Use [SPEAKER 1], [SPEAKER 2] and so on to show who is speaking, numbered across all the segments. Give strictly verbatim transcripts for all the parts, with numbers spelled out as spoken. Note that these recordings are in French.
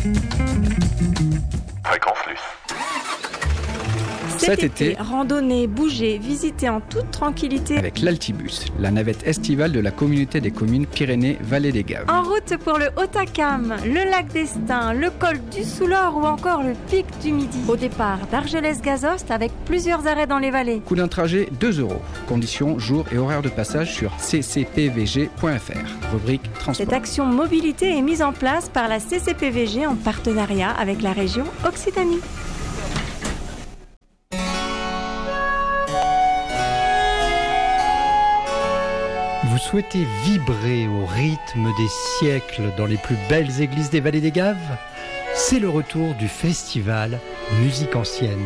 [SPEAKER 1] Fréquence Luce.
[SPEAKER 2] Cet, Cet été, été, randonnez, bougez, visitez en toute tranquillité
[SPEAKER 3] avec l'Altibus, la navette estivale de la communauté des communes Pyrénées-Vallée des Gaves.
[SPEAKER 2] En route pour le Haut-Acam, le lac d'Estaing, le col du Soulor ou encore le pic du Midi. Au départ d'Argelès-Gazost avec plusieurs arrêts dans les vallées.
[SPEAKER 3] Coût d'un trajet deux euros. Conditions, jours et horaires de passage sur c c p v g point f r. Rubrique transport.
[SPEAKER 2] Cette action mobilité est mise en place par la C C P V G en partenariat avec la région Occitanie.
[SPEAKER 4] Vous souhaitez vibrer au rythme des siècles dans les plus belles églises des vallées des Gaves ? C'est le retour du festival Musique Ancienne.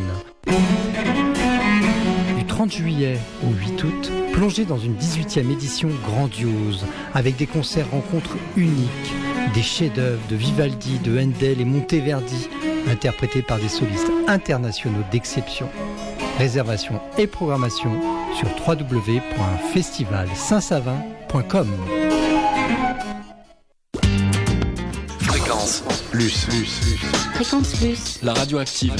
[SPEAKER 4] Du trente juillet au huit août, plongez dans une dix-huitième édition grandiose, avec des concerts rencontres uniques, des chefs-d'œuvre de Vivaldi, de Handel et Monteverdi, interprétés par des solistes internationaux d'exception. Réservation et programmation sur w w w point festival saint savin point com.
[SPEAKER 1] Fréquence Luce.
[SPEAKER 5] Fréquence Luce.
[SPEAKER 1] La radio active.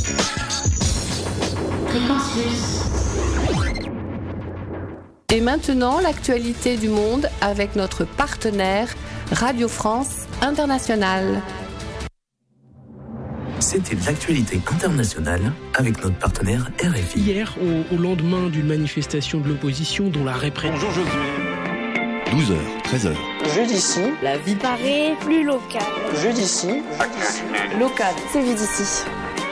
[SPEAKER 5] Fréquence Luce. Et maintenant, l'actualité du monde avec notre partenaire Radio France Internationale.
[SPEAKER 6] C'était l'actualité internationale avec notre partenaire R F I.
[SPEAKER 7] Hier, au, au lendemain d'une manifestation de l'opposition dont la répression...
[SPEAKER 1] Bonjour Josué. douze heures, treize heures.
[SPEAKER 8] Jeudi d'ici.
[SPEAKER 9] La vie paraît plus locale.
[SPEAKER 8] Jeudi d'ici.
[SPEAKER 9] Local. C'est vie d'ici.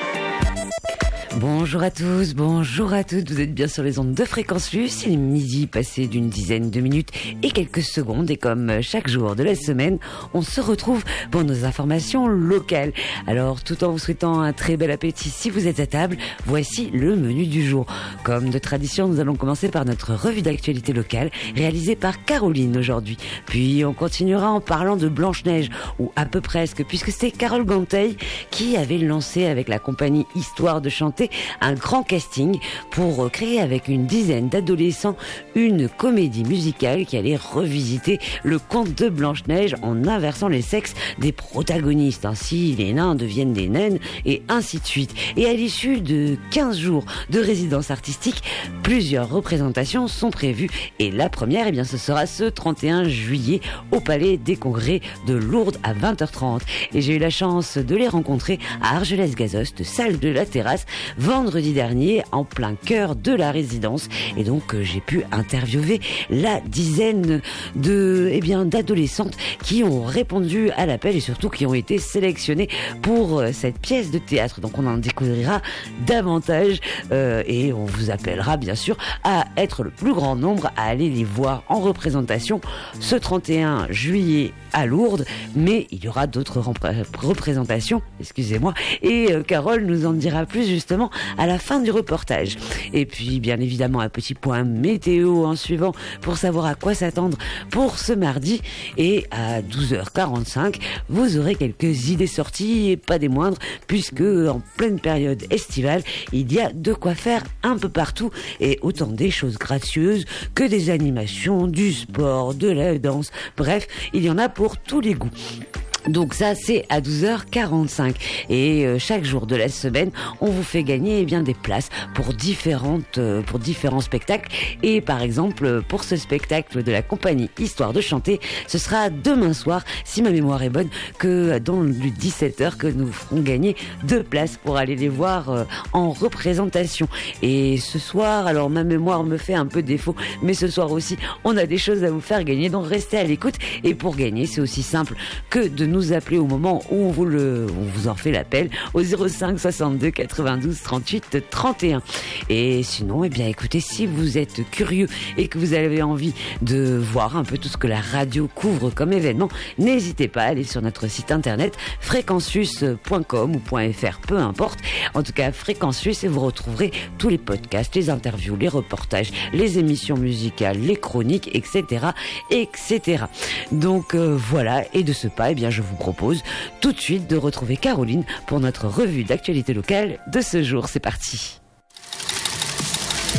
[SPEAKER 10] Bonjour à tous, bonjour à toutes, vous êtes bien sur les ondes de Fréquence Luce, il est midi passé d'une dizaine de minutes et quelques secondes et comme chaque jour de la semaine, on se retrouve pour nos informations locales. Alors tout en vous souhaitant un très bel appétit si vous êtes à table, voici le menu du jour. Comme de tradition, nous allons commencer par notre revue d'actualité locale réalisée par Caroline aujourd'hui. Puis on continuera en parlant de Blanche-Neige, ou à peu presque, puisque c'est Carole Ganteil qui avait lancé avec la compagnie Histoire de chanter un grand casting pour créer avec une dizaine d'adolescents une comédie musicale qui allait revisiter le conte de Blanche-Neige en inversant les sexes des protagonistes. Ainsi, les nains deviennent des naines et ainsi de suite. Et à l'issue de quinze jours de résidence artistique, plusieurs représentations sont prévues et la première, eh bien, ce sera ce trente et un juillet au Palais des Congrès de Lourdes à vingt heures trente. Et j'ai eu la chance de les rencontrer à Argelès-Gazost, salle de la Terrasse, vendredi dernier, en plein cœur de la résidence. Et donc, euh, j'ai pu interviewer la dizaine de, eh bien, d'adolescentes qui ont répondu à l'appel et surtout qui ont été sélectionnées pour euh, cette pièce de théâtre. Donc, on en découvrira davantage euh, et on vous appellera, bien sûr, à être le plus grand nombre à aller les voir en représentation ce trente et un juillet à Lourdes. Mais il y aura d'autres rep- représentations, excusez-moi, et euh, Carole nous en dira plus justement à la fin du reportage. Et puis bien évidemment un petit point météo en suivant pour savoir à quoi s'attendre pour ce mardi. Et à douze heures quarante-cinq, vous aurez quelques idées sorties et pas des moindres, puisque en pleine période estivale, il y a de quoi faire un peu partout et autant des choses gracieuses que des animations, du sport, de la danse. Bref, il y en a pour tous les goûts. Donc ça, c'est à douze heures quarante-cinq. Et euh, chaque jour de la semaine, on vous fait gagner eh bien des places pour différentes euh, pour différents spectacles. Et par exemple, pour ce spectacle de la compagnie Histoire de chanter, ce sera demain soir, si ma mémoire est bonne, que dans le dix-sept heures, que nous ferons gagner deux places pour aller les voir euh, en représentation. Et ce soir, alors ma mémoire me fait un peu défaut, mais ce soir aussi, on a des choses à vous faire gagner. Donc restez à l'écoute. Et pour gagner, c'est aussi simple que de nous appeler au moment où on vous, le, on vous en fait l'appel au zéro cinq soixante-deux quatre-vingt-douze trente-huit trente et un. Et sinon, eh bien, écoutez, si vous êtes curieux et que vous avez envie de voir un peu tout ce que la radio couvre comme événement, n'hésitez pas à aller sur notre site internet fréquence suisse point com ou .fr, peu importe. En tout cas, Fréquence Suisse, et vous retrouverez tous les podcasts, les interviews, les reportages, les émissions musicales, les chroniques, et cetera, et cetera. Donc euh, voilà. Et de ce pas, eh bien, je vous propose tout de suite de retrouver Caroline pour notre revue d'actualité locale de ce jour. C'est parti.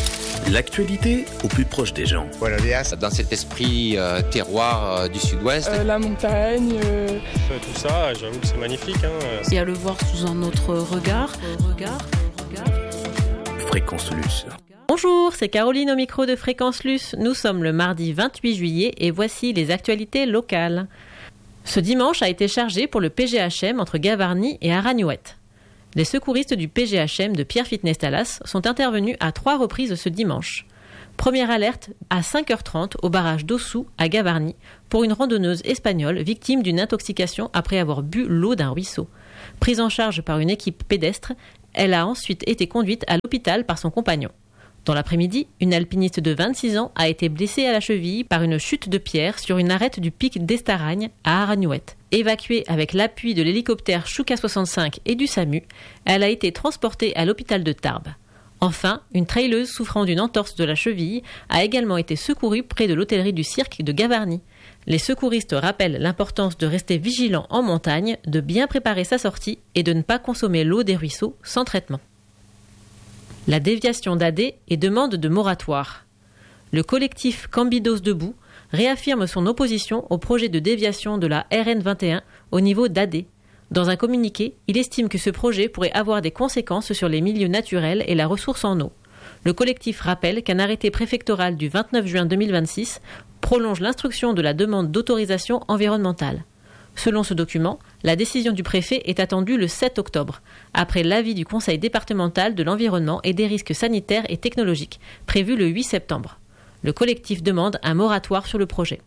[SPEAKER 6] L'actualité au plus proche des gens.
[SPEAKER 8] Voilà, dans cet esprit euh, terroir euh, du sud-ouest.
[SPEAKER 11] Euh, la montagne. Euh...
[SPEAKER 12] Tout ça, j'avoue que c'est magnifique. Hein.
[SPEAKER 13] Et à le voir sous un autre regard. regard, regard.
[SPEAKER 6] Fréquence Luce.
[SPEAKER 14] Bonjour, c'est Caroline au micro de Fréquence Luce. Nous sommes le mardi vingt-huit juillet et voici les actualités locales. Ce dimanche a été chargé pour le P G H M entre Gavarnie et Aragnouët. Les secouristes du P G H M de Pierrefitte-Nestalas sont intervenus à trois reprises ce dimanche. Première alerte à cinq heures trente au barrage d'Ossou à Gavarnie pour une randonneuse espagnole victime d'une intoxication après avoir bu l'eau d'un ruisseau. Prise en charge par une équipe pédestre, elle a ensuite été conduite à l'hôpital par son compagnon. Dans l'après-midi, une alpiniste de vingt-six ans a été blessée à la cheville par une chute de pierre sur une arête du pic d'Estaragne à Aragnouët. Évacuée avec l'appui de l'hélicoptère Chouka soixante-cinq et du SAMU, elle a été transportée à l'hôpital de Tarbes. Enfin, une traileuse souffrant d'une entorse de la cheville a également été secourue près de l'hôtellerie du cirque de Gavarnie. Les secouristes rappellent l'importance de rester vigilant en montagne, de bien préparer sa sortie et de ne pas consommer l'eau des ruisseaux sans traitement. La déviation d'A D et demande de moratoire. Le collectif Cambidos Debout réaffirme son opposition au projet de déviation de la R N vingt et un au niveau d'A D. Dans un communiqué, il estime que ce projet pourrait avoir des conséquences sur les milieux naturels et la ressource en eau. Le collectif rappelle qu'un arrêté préfectoral du vingt-neuf juin deux mille vingt-six prolonge l'instruction de la demande d'autorisation environnementale. Selon ce document, la décision du préfet est attendue le sept octobre, après l'avis du Conseil départemental de l'environnement et des risques sanitaires et technologiques, prévu le huit septembre. Le collectif demande un moratoire sur le projet.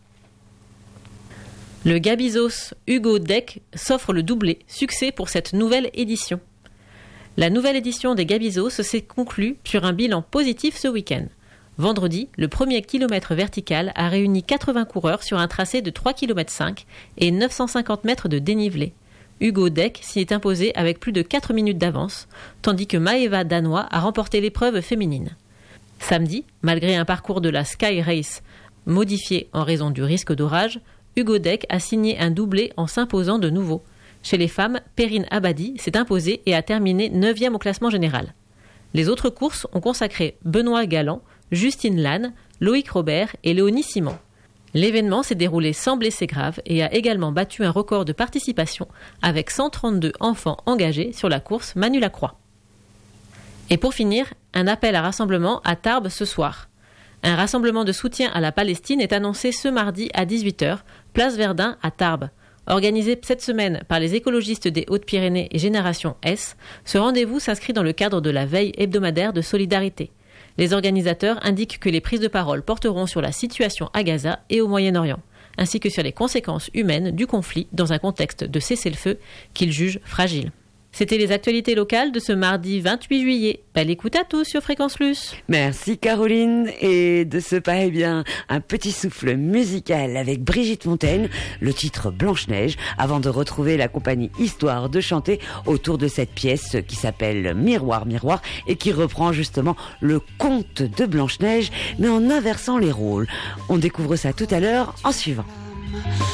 [SPEAKER 14] Le Gabizos Hugo Deck s'offre le doublé, succès pour cette nouvelle édition. La nouvelle édition des Gabizos s'est conclue sur un bilan positif ce week-end. Vendredi, le premier kilomètre vertical a réuni quatre-vingts coureurs sur un tracé de trois virgule cinq kilomètres et neuf cent cinquante mètres de dénivelé. Hugo Deck s'y est imposé avec plus de quatre minutes d'avance, tandis que Maeva Danois a remporté l'épreuve féminine. Samedi, malgré un parcours de la Sky Race modifié en raison du risque d'orage, Hugo Deck a signé un doublé en s'imposant de nouveau. Chez les femmes, Perrine Abadi s'est imposée et a terminé neuvième au classement général. Les autres courses ont consacré Benoît Galland, Justine Lannes, Loïc Robert et Léonie Simon. L'événement s'est déroulé sans blessés graves et a également battu un record de participation avec cent trente-deux enfants engagés sur la course Manu Lacroix. Et pour finir, un appel à rassemblement à Tarbes ce soir. Un rassemblement de soutien à la Palestine est annoncé ce mardi à dix-huit heures, place Verdun à Tarbes. Organisé cette semaine par les écologistes des Hautes-Pyrénées et Génération S, ce rendez-vous s'inscrit dans le cadre de la veille hebdomadaire de solidarité. Les organisateurs indiquent que les prises de parole porteront sur la situation à Gaza et au Moyen-Orient, ainsi que sur les conséquences humaines du conflit dans un contexte de cessez-le-feu qu'ils jugent fragile. C'était les actualités locales de ce mardi vingt-huit juillet. Belle écoute à tous sur Fréquence Luce.
[SPEAKER 10] Merci Caroline. Et de ce pas, eh bien, un petit souffle musical avec Brigitte Fontaine, le titre Blanche-Neige, avant de retrouver la compagnie Histoire de chanter autour de cette pièce qui s'appelle Miroir, Miroir et qui reprend justement le conte de Blanche-Neige, mais en inversant les rôles. On découvre ça tout à l'heure en suivant.